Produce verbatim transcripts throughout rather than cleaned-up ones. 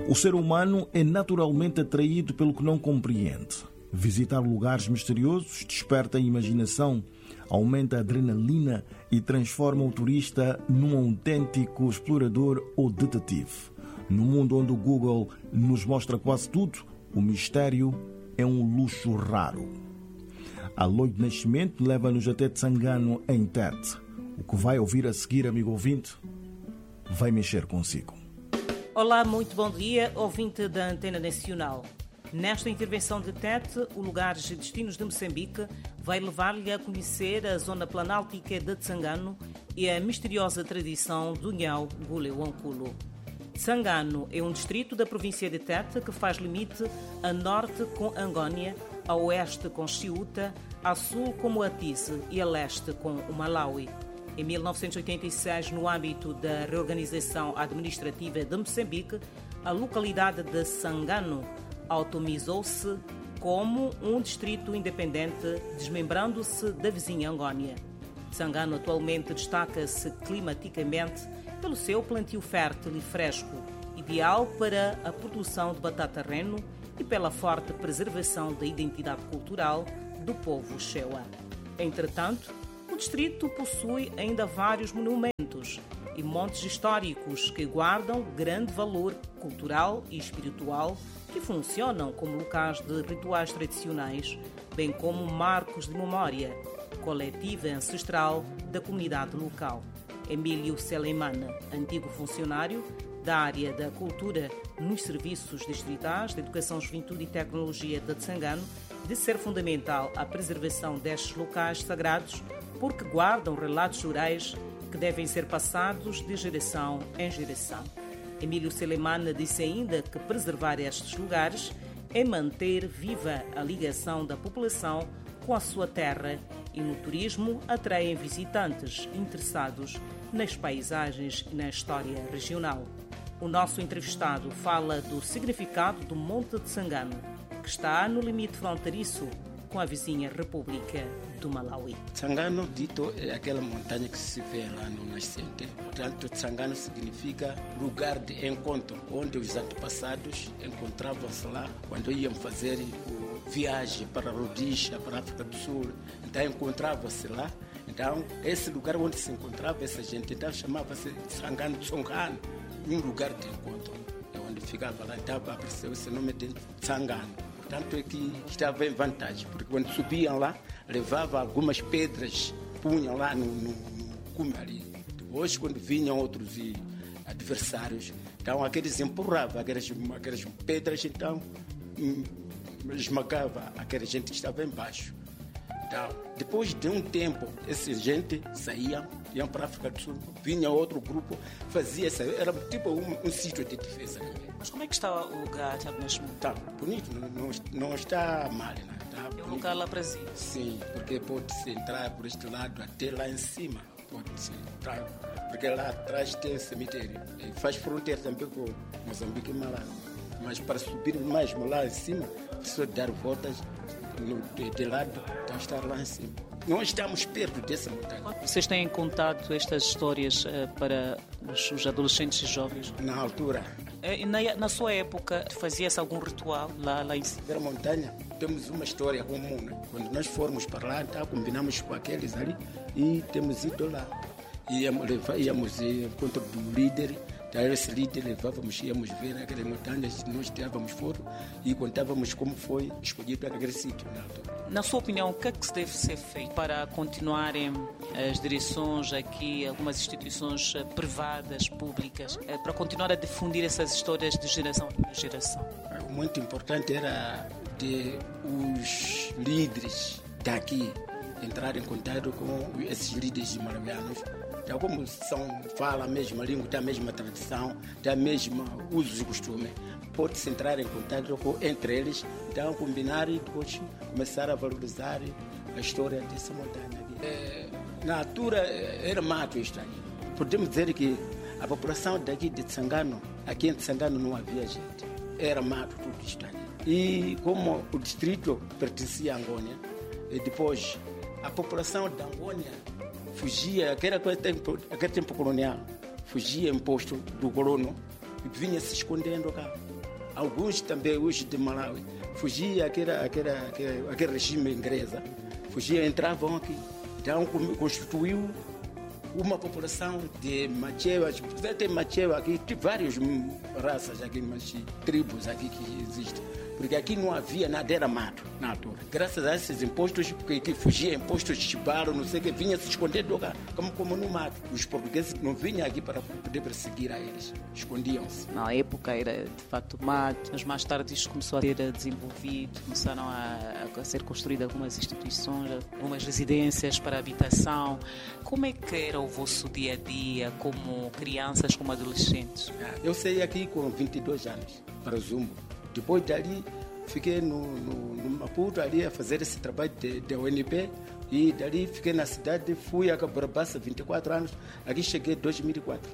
O ser humano é naturalmente atraído pelo que não compreende. Visitar lugares misteriosos desperta a imaginação, aumenta a adrenalina e transforma o turista num autêntico explorador ou detetive. No mundo onde o Google nos mostra quase tudo, o mistério é um luxo raro. A Lloyd Nascimento leva-nos até Tsangano, em Tete. O que vai ouvir a seguir, amigo ouvinte, vai mexer consigo. Olá, muito bom dia, ouvinte da Antena Nacional. Nesta intervenção de Tete, o Lugares e Destinos de Moçambique vai levar-lhe a conhecer a zona planáltica de Tsangano e a misteriosa tradição do Nhau Guleuanculo. Tsangano é um distrito da província de Tete que faz limite a norte com Angônia, a oeste com Ciúta, a sul com Moatize e a leste com o Malawi. Em mil novecentos e oitenta e seis, no âmbito da reorganização administrativa de Moçambique, a localidade de Tsangano autonomizou-se como um distrito independente, desmembrando-se da vizinha Angônia. Tsangano atualmente destaca-se climaticamente pelo seu plantio fértil e fresco, ideal para a produção de batata-reno e pela forte preservação da identidade cultural do povo Shewa. Entretanto, o distrito possui ainda vários monumentos e montes históricos que guardam grande valor cultural e espiritual, que funcionam como locais de rituais tradicionais, bem como marcos de memória coletiva e ancestral da comunidade local. Emílio Selemana, antigo funcionário da área da cultura nos serviços distritais de educação, juventude e tecnologia de Tsangano, disse ser fundamental a preservação destes locais sagrados porque guardam relatos orais que devem ser passados de geração em geração. Emílio Selemana disse ainda que preservar estes lugares é manter viva a ligação da população com a sua terra e no turismo atraem visitantes interessados nas paisagens e na história regional. O nosso entrevistado fala do significado do Monte de Tsangano, que está no limite fronteiriço com a vizinha República do Malawi. Tsangano, dito, é aquela montanha que se vê lá no nascente. Portanto, Tsangano significa lugar de encontro, onde os antepassados encontravam-se lá quando iam fazer viagem para Rhodesia, para a África do Sul. Então, encontravam-se lá. Então, esse lugar onde se encontrava essa gente, então chamava-se Tsangano Tsongano, um lugar de encontro. É onde ficava lá, então apareceu esse nome de Tsangano. Tanto é que estava em vantagem, porque quando subiam lá, levavam algumas pedras, punham lá no, no, no cume ali. Depois, quando vinham outros adversários, então aqueles empurravam aquelas, aquelas pedras, então esmagava aquela gente que estava embaixo. Então, depois de um tempo, essa gente saía, iam para a África do Sul, vinha outro grupo, fazia essa, era tipo um, um sítio de defesa. Mas como é que está o lugar neste momento? Está bonito, não, não, não está mal. Né? Está é um bonito. local aprazível. Sim, porque pode-se entrar por este lado até lá em cima. Pode-se entrar, porque lá atrás tem cemitério. E faz fronteira também com Moçambique e Malawi. Mas para subir mesmo lá em cima, precisa dar voltas no, de, de lado para estar lá em cima. Nós estamos perto dessa montanha. Vocês têm contado estas histórias uh, para os, os adolescentes e jovens? Na altura. É, na, na sua época, fazia-se algum ritual lá, lá em cima? Na montanha, temos uma história comum. Né? Quando nós formos para lá, então, combinamos com aqueles ali e temos ido lá. Íamos, levar, íamos em encontro do líder. Então, esse líder levávamos, íamos ver aquelas montanhas, nós tirávamos foto e contávamos como foi escolhido aquele sítio na altura. Na sua opinião, o que é que se deve ser feito para continuarem as direções aqui, algumas instituições privadas, públicas, para continuar a difundir essas histórias de geração em geração? O muito importante era de os líderes daqui entrar em contato com esses líderes malawianos. Então, como são, fala a mesma língua, tem a mesma tradição, tem a mesma usos e costumes, pode-se entrar em contato com, entre eles, então combinar e depois começar a valorizar a história dessa montanha. É, na altura era mato isto aí. Podemos dizer que a população daqui de Tsangano, aqui em Tsangano não havia gente, era mato tudo isto aí. E como o distrito pertencia a Angônia, e depois a população da Angônia fugia, aquele tempo, aquele tempo colonial, fugia imposto do colono e vinha se escondendo cá. Alguns também, hoje de Malawi, fugiam aquele, aquele, aquele, aquele regime inglês, fugiam, entravam aqui. Então constituiu uma população de machewas, tem machewa aqui, tem várias raças aqui, mas tribos aqui que existem. Porque aqui não havia nada, era mato na altura. Graças a esses impostos, que, que fugia, impostos de chibaro, não sei o que, vinha se esconder do lugar, como, como no mato. Os portugueses não vinham aqui para poder perseguir a eles, escondiam-se. Na época era de facto mato, mas mais tarde isto começou a ser desenvolvido, começaram a, a ser construídas algumas instituições, algumas residências para habitação. Como é que era o vosso dia a dia como crianças, como adolescentes? Eu saí aqui com vinte e dois anos para o Zumbo. Depois dali, fiquei no, no, no Maputo ali a fazer esse trabalho de, de O N P e dali fiquei na cidade, fui a Caborabassa, vinte e quatro anos, aqui cheguei em dois mil e quatro.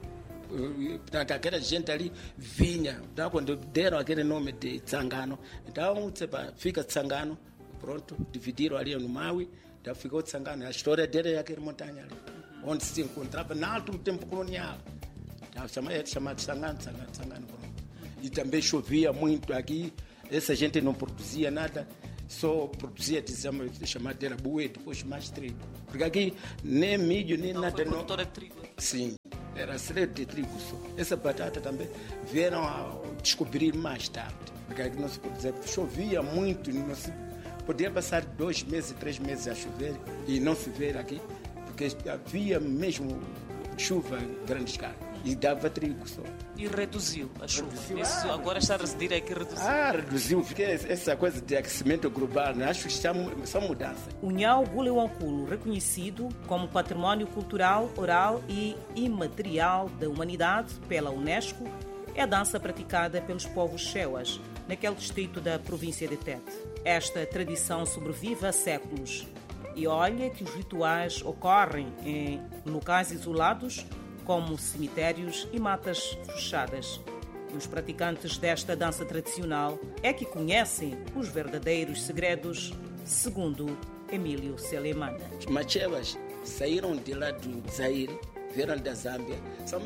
Aquela gente ali vinha, então, quando deram aquele nome de Tsangano, então fica Tsangano, pronto, dividiram ali no Maui, então ficou Tsangano. A história dele é aquela montanha ali, onde se encontrava no alto tempo colonial. Então, chamado, chamado Tsangano, Tsangano, Tsangano, pronto. E também chovia muito aqui, essa gente não produzia nada, só produzia, dizemos, chamado era bué, depois mais trigo. Porque aqui nem milho, nem não nada. Foi produtora de trigo? Sim, era cereja de trigo só. Essa batata também vieram a descobrir mais tarde. Porque aqui não se produzia, chovia muito, não se podia passar dois meses, três meses a chover e não se ver aqui, porque havia mesmo chuva em grande escala. E dava trigo só. E reduziu a chuva. Reduziu, Isso ah, agora está a residir aqui, reduziu. Ah, reduziu. Porque essa coisa de aquecimento global, né? Acho que está só mudança. O Nhau Gulewankulo, reconhecido como Património Cultural, Oral e Imaterial da Humanidade pela Unesco, é a dança praticada pelos povos Chewas, naquele distrito da província de Tete. Esta tradição sobrevive há séculos. E olha que os rituais ocorrem em locais isolados, como cemitérios e matas fechadas. E os praticantes desta dança tradicional é que conhecem os verdadeiros segredos, segundo Emílio Selemana. Os machewas saíram de lá do Zaire, vieram da Zâmbia,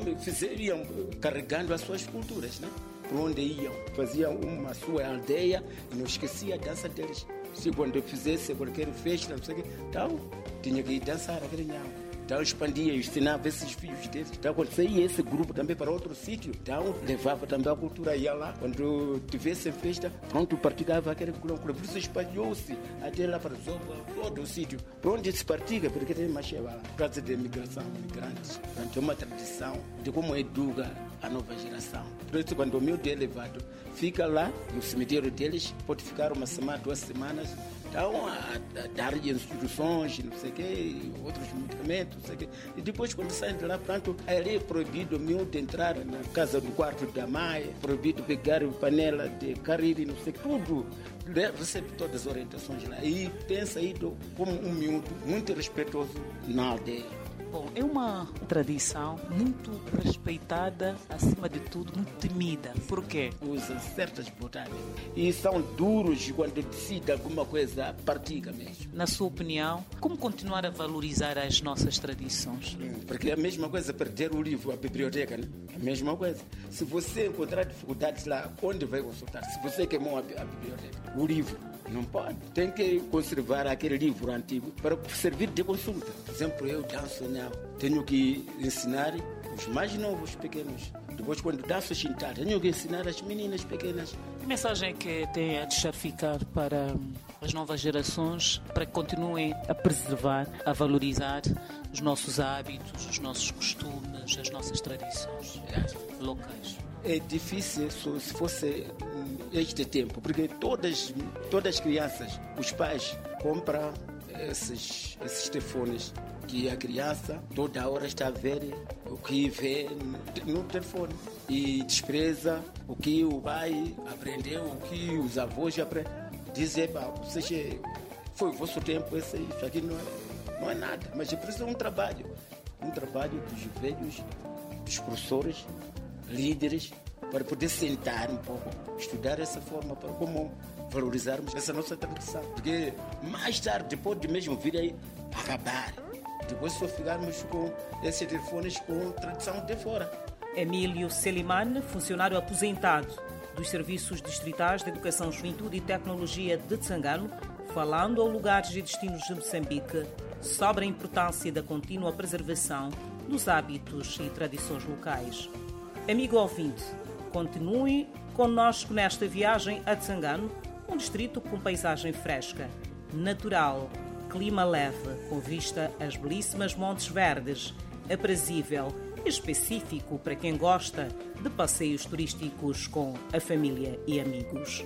iam carregando as suas culturas, né? Por onde iam, faziam uma sua aldeia e não esquecia a dança deles. Se quando fizesse qualquer festa, não sei o quê, então tinha que ir dançar aquele nhau. Então expandia, ensinava esses filhos deles. Então quando saía esse grupo também para outro sítio, então levava também a cultura, ia lá. Quando tivesse festa, pronto, praticava aquele cultura. Por isso espalhou-se até lá para todo o sítio. Por onde se pratica, porque tem mais lá. Por causa da imigração, imigrantes. Então é uma tradição de como educa a nova geração. Por isso quando o meu é levado, fica lá no cemitério deles, pode ficar uma semana, duas semanas. Então, a, a dar-lhe instruções, não sei o quê, outros medicamentos, não sei o quê. E depois, quando saem de lá, pronto, ali é proibido o miúdo entrar na casa do quarto da mãe, proibido pegar panela de cariri, não sei o quê, tudo. Recebe todas as orientações lá. E tem saído como um miúdo muito respeitoso na aldeia. Bom, é uma tradição muito respeitada, acima de tudo, muito temida. Por quê? Usam certas botanas e são duros quando decidem alguma coisa, pratica mesmo. Na sua opinião, como continuar a valorizar as nossas tradições? Porque é a mesma coisa perder o livro, a biblioteca, né? É a mesma coisa. Se você encontrar dificuldades lá, onde vai consultar? Se você queimou a, a biblioteca, o livro, não pode. Tem que conservar aquele livro antigo para servir de consulta. Por exemplo, eu danço nhau, tenho que ensinar os mais novos, pequenos. Depois, quando danço xintar, tenho que ensinar as meninas pequenas. Que mensagem que tem a deixar ficar para as novas gerações, para que continuem a preservar, a valorizar os nossos hábitos, os nossos costumes, as nossas tradições locais? É difícil se fosse este tempo, porque todas, todas as crianças, os pais compram esses, esses telefones que a criança toda hora está a ver o que vê no telefone e despreza o que o pai aprendeu, o que os avós aprenderam. Dizer, seja, foi o vosso tempo, esse, isso aqui não é, não é nada, mas é preciso um trabalho, um trabalho dos velhos, dos professores, líderes, para poder sentar um pouco, estudar essa forma, para como valorizarmos essa nossa tradição. Porque mais tarde, depois de mesmo vir aí acabar, depois só ficarmos com esses telefones com tradição de fora. Emílio Selimane, funcionário aposentado dos Serviços Distritais de Educação, Juventude e Tecnologia de Tsangano, falando a lugares e destinos de Moçambique sobre a importância da contínua preservação dos hábitos e tradições locais. Amigo ouvinte, continue conosco nesta viagem a Tsangano, um distrito com paisagem fresca, natural, clima leve, com vista às belíssimas Montes Verdes, aprazível e específico para quem gosta de passeios turísticos com a família e amigos.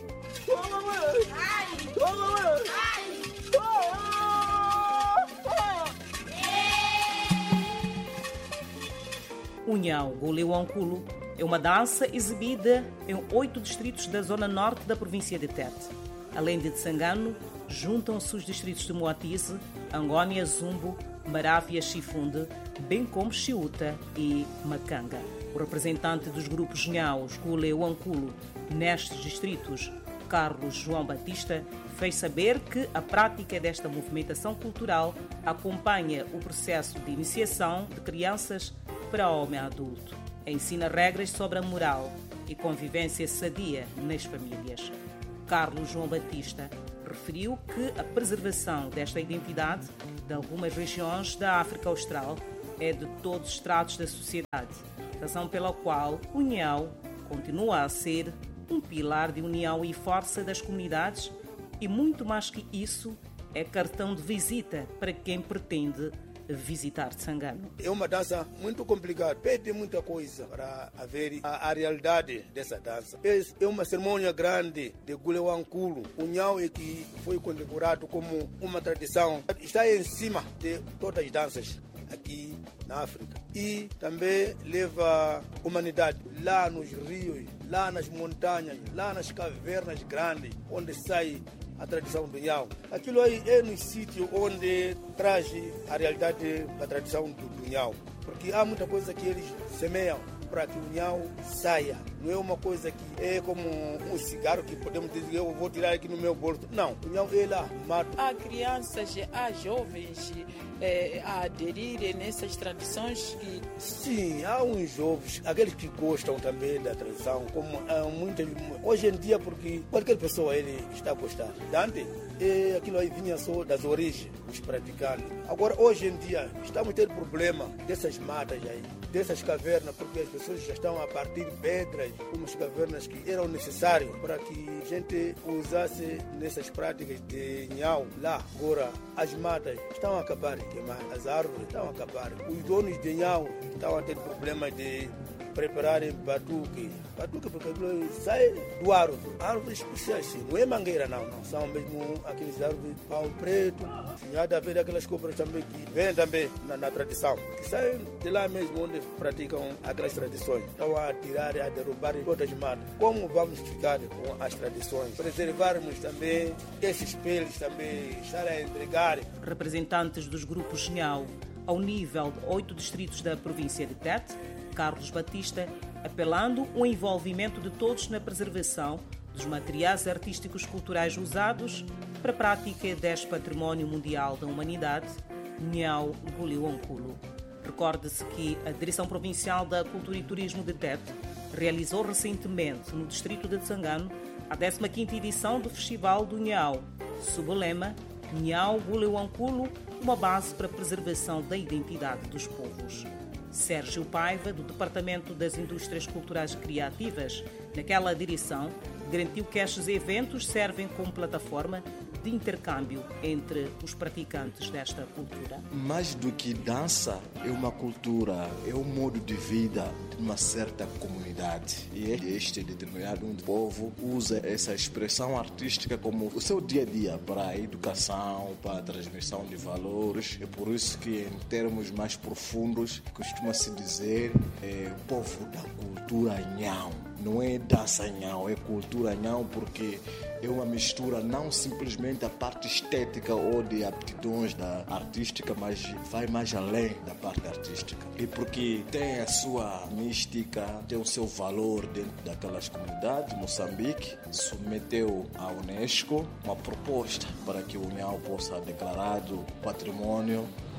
O Nhau Gulewankulo é uma dança exibida em oito distritos da zona norte da província de Tete. Além de Tsangano, juntam-se os distritos de Moatize, Angónia, Zumbo, Marávia, Chifunde, bem como Chiuta e Macanga. O representante dos grupos Nhaus Gulewankulo nestes distritos, Carlos João Batista, fez saber que a prática desta movimentação cultural acompanha o processo de iniciação de crianças para o homem adulto. Ensina regras sobre a moral e convivência sadia nas famílias. Carlos João Batista referiu que a preservação desta identidade de algumas regiões da África Austral é de todos os estratos da sociedade, razão pela qual o Nhau continua a ser um pilar de união e força das comunidades e, muito mais que isso, é cartão de visita para quem pretende visitar Tsangano. É uma dança muito complicada, pede muita coisa para haver a, a realidade dessa dança. É, é uma cerimônia grande de Gulewankulo. O Nhau é que foi condecorado como uma tradição, está em cima de todas as danças aqui na África. E também leva a humanidade lá nos rios, lá nas montanhas, lá nas cavernas grandes, onde sai a tradição do Nhau. Aquilo aí é no sítio onde traz a realidade da tradição do, do Nhau. Porque há muita coisa que eles semeiam para que o Nhau saia. Não é uma coisa que é como um cigarro que podemos dizer eu vou tirar aqui no meu bolso. Não, o Nhau é lá, mata. Há crianças, há jovens é, a aderirem nessas tradições que... Sim, há uns jovens, aqueles que gostam também da tradição, como há muitas... Hoje em dia, porque qualquer pessoa ele está a gostar. Dante, é, aquilo aí vinha só das origens, os praticantes. Agora, hoje em dia, estamos a ter problema dessas matas aí, dessas cavernas, porque as pessoas já estão a partir pedras, umas cavernas que eram necessárias para que a gente usasse nessas práticas de Nhau lá. Agora, as matas estão a acabar de queimar, as árvores estão a acabar. Os donos de Nhau estão a ter problemas de prepararem batuque. Batuque porque aquilo sai do árvore. Árvores especiais, sim. Não é mangueira, não. Não são mesmo aqueles árvores de pau preto. Há de haver aquelas cobras também que vêm também na, na tradição. Que saem de lá mesmo onde praticam aquelas tradições. Estão a tirar e a derrubar todas as matas. Como vamos ficar com as tradições? Preservarmos também esses pelos também, estar a entregar. Representantes dos grupos Nhau ao nível de oito distritos da província de Tete, Carlos Batista, apelando ao envolvimento de todos na preservação dos materiais artísticos culturais usados para a prática deste património mundial da humanidade, Nhau Gulewankulo. Recorde-se que a Direção Provincial da Cultura e Turismo de Tete realizou recentemente no distrito de Tsangano a décima quinta edição do Festival do Nhau, sob o lema Nhau Gulewankulo, uma base para a preservação da identidade dos povos. Sérgio Paiva, do Departamento das Indústrias Culturais e Criativas, naquela direção, garantiu que estes eventos servem como plataforma de intercâmbio entre os praticantes desta cultura. Mais do que dança, é uma cultura, é um modo de vida de uma certa comunidade. E este determinado povo usa essa expressão artística como o seu dia a dia para a educação, para a transmissão de valores. É por isso que, em termos mais profundos, costuma-se dizer é o povo da cultura Nhau. Não é dança Nhau, é cultura Nhau, porque é uma mistura não simplesmente a parte estética ou de aptidões da artística, mas vai mais além da parte artística. E porque tem a sua mística, tem o seu valor dentro daquelas comunidades. Moçambique submeteu à Unesco uma proposta para que o Nhau possa ser declarado patrimônio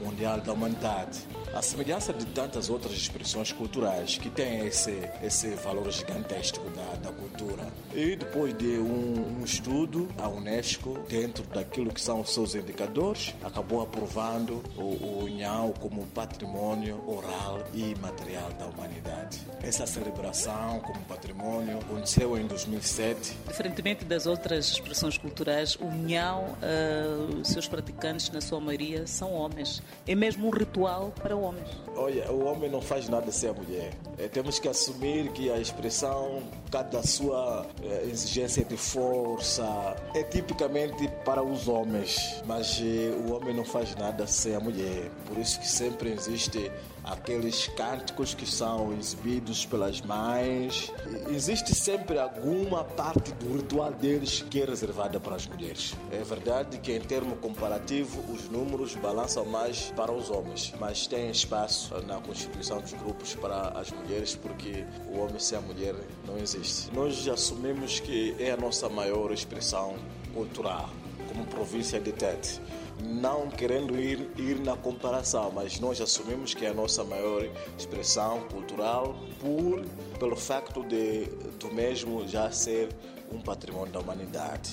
Mundial da Humanidade. A semelhança de tantas outras expressões culturais que têm esse, esse valor gigantesco da, da cultura. E depois de um, um estudo, a Unesco, dentro daquilo que são os seus indicadores, acabou aprovando o, o Nhão como patrimônio oral e material da humanidade. Essa celebração como patrimônio aconteceu em dois mil e sete. Diferentemente das outras expressões culturais, o Nhão, uh, os seus praticantes, na sua maioria, são homens. É mesmo um ritual para homens. Olha, o homem não faz nada sem a mulher. É, temos que assumir que a expressão, cada sua é, exigência de força, é tipicamente para os homens. Mas é, o homem não faz nada sem a mulher. Por isso que sempre existe aqueles cânticos que são exibidos pelas mães. Existe sempre alguma parte do ritual deles que é reservada para as mulheres. É verdade que em termo comparativo os números balançam mais para os homens, mas tem espaço na constituição dos grupos para as mulheres, porque o homem sem a mulher não existe. Nós assumimos que é a nossa maior expressão cultural como província de Tete. Não querendo ir, ir na comparação, mas nós assumimos que é a nossa maior expressão cultural por, pelo facto de do mesmo já ser um patrimônio da humanidade.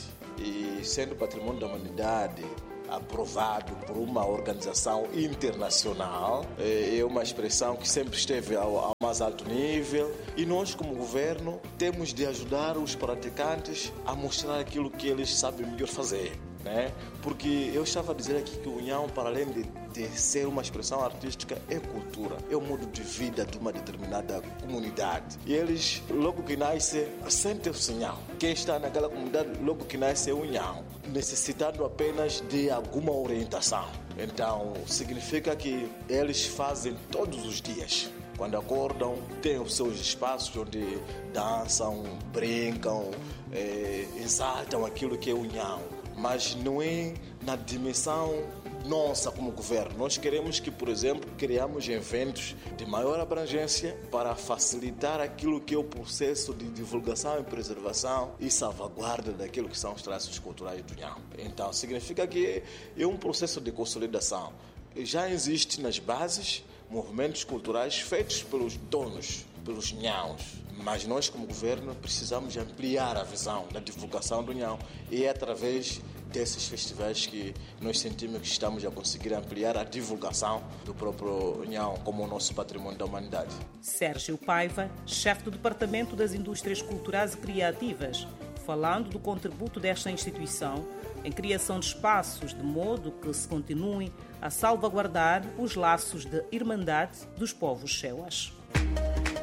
E sendo patrimônio da humanidade aprovado por uma organização internacional, é uma expressão que sempre esteve ao, ao mais alto nível, e nós como governo temos de ajudar os praticantes a mostrar aquilo que eles sabem melhor fazer. Né? Porque eu estava a dizer aqui que o Nhão, para além de, de ser uma expressão artística, é cultura, é o modo de vida de uma determinada comunidade. E eles, logo que nasce, sentem-se Nhão. Quem está naquela comunidade, logo que nasce, é o Nhão, necessitando apenas de alguma orientação. Então, significa que eles fazem todos os dias. Quando acordam, têm os seus espaços onde dançam, brincam, é, exaltam aquilo que é o Nhão. Mas não é na dimensão nossa como governo. Nós queremos que, por exemplo, criamos eventos de maior abrangência para facilitar aquilo que é o processo de divulgação e preservação e salvaguarda daquilo que são os traços culturais do Nhão. Então, significa que é um processo de consolidação. Já existe nas bases movimentos culturais feitos pelos donos, pelos Nhãos. Mas nós, como governo, precisamos ampliar a visão da divulgação do Nhão, e é através desses festivais que nós sentimos que estamos a conseguir ampliar a divulgação do próprio Nhão como o nosso patrimônio da humanidade. Sérgio Paiva, chefe do Departamento das Indústrias Culturais e Criativas, falando do contributo desta instituição em criação de espaços de modo que se continue a salvaguardar os laços de irmandade dos povos cheuas.